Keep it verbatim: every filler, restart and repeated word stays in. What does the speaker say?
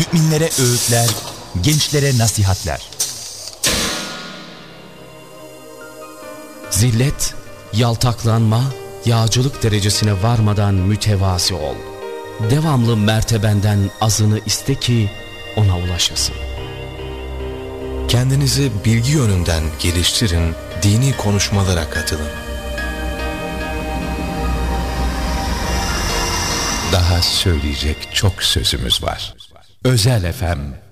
müminlere öğütler, gençlere nasihatler. Zillet, yaltaklanma, yağcılık derecesine varmadan mütevazi ol. Devamlı mertebenden azını iste ki ona ulaşasın. Kendinizi bilgi yönünden geliştirin, dini konuşmalara katılın. Daha söyleyecek çok sözümüz var. Özel F M